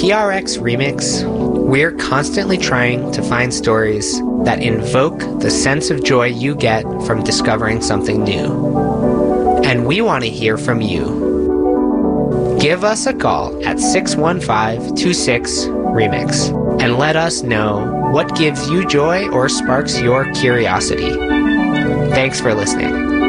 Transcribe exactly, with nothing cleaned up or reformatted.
P R X Remix, we're constantly trying to find stories that invoke the sense of joy you get from discovering something new. And we want to hear from you. Give us a call at six one five, two six, remix and let us know what gives you joy or sparks your curiosity. Thanks for listening.